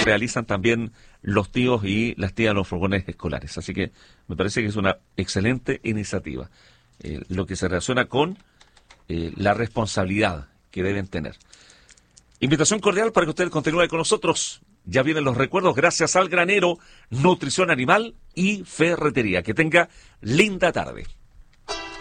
realizan también los tíos y las tías de los furgones escolares. Así que me parece que es una excelente iniciativa, lo que se relaciona con la responsabilidad que deben tener. Invitación cordial para que usted continúe con nosotros. Ya vienen los recuerdos gracias al Granero, Nutrición Animal y Ferretería. Que tenga linda tarde.